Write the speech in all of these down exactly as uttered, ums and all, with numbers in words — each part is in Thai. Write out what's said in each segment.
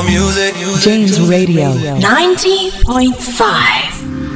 music James Radio ninety point five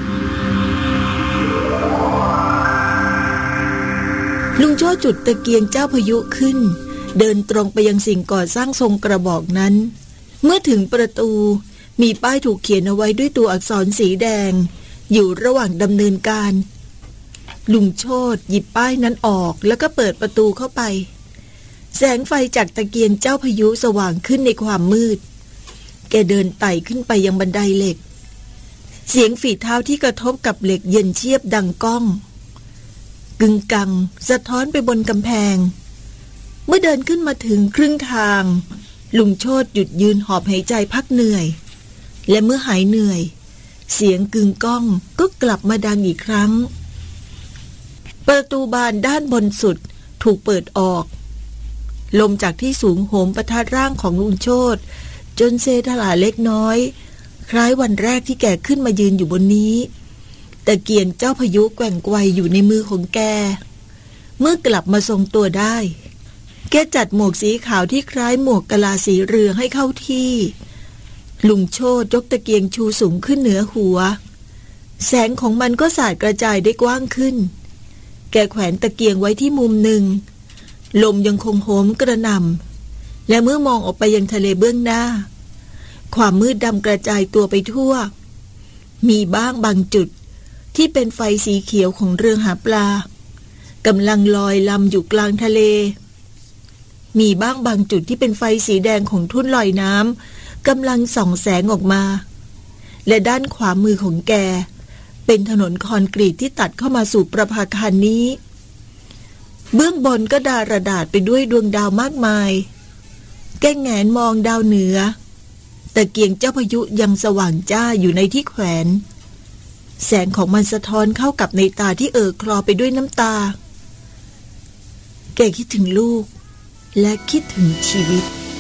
ลุงโจ้จุดตะเกียงเจ้าพายุขึ้นเดินตรงไปยังสิ่งก่อสร้างทรงกระบอกนั้นเมื่อถึงประตูมีป้ายถูกเขียนเอาไว้ด้วยตัวอักษรสีแดงอยู่ระหว่างดำเนินการลุงโชติหยิบป้ายนั้นออกแล้วก็เปิดประตูเข้าไปแสงไฟจากตะเกียงเจ้าพายุสว่างขึ้นในความมืดแกเดินไต่ขึ้นไปยังบันไดเหล็กเสียงฝีเท้าที่กระทบกับเหล็กเย็นเชียบดังก้องกึงกังสะท้อนไปบนกำแพงเมื่อเดินขึ้นมาถึงครึ่งทางลุงโชติหยุดยืนหอบหายใจพักเหนื่อยและเมื่อหายเหนื่อยเสียงกึงก้องก็กลับมาดังอีกครั้งประตูบานด้านบนสุดถูกเปิดออกลมจากที่สูงโหมปะทะร่างของลุงโชติจนเซถลาเล็กน้อยคล้ายวันแรกที่แกขึ้นมายืนอยู่บนนี้ตะเกียงเจ้าพายุแกว่งไกวอยู่ในมือของแกเมื่อกลับมาทรงตัวได้แกจัดหมวกสีขาวที่คล้ายหมวกกะลาสีเรืองให้เข้าที่ลุงโชติยกตะเกียงชูสูงขึ้นเหนือหัวแสงของมันก็สาดกระจายได้กว้างขึ้นแกแขวนตะเกียงไว้ที่มุมหนึ่งลมยังคงโหมกระหน่ำและเมื่อมองออกไปยังทะเลเบื้องหน้าความมืดดำกระจายตัวไปทั่วมีบ้างบางจุดที่เป็นไฟสีเขียวของเรือหาปลากำลังลอยลำอยู่กลางทะเลมีบ้างบางจุดที่เป็นไฟสีแดงของทุ่นลอยน้ำกำลังส่องแสงออกมาและด้านขวามือของแกเป็นถนนคอนกรีตที่ตัดเข้ามาสู่ประภาคารนี้เบื้องบนก็ดาระดาษไปด้วยดวงดาวมากมายแกแงนมองดาวเหนือตะเกียงเจ้าพายุยังสว่างจ้าอยู่ในที่แขวนแสงของมันสะท้อนเข้ากับในตาที่เอ่อคลอไปด้วยน้ำตาแกคิดถึงลูกและคิดถึงชีวิต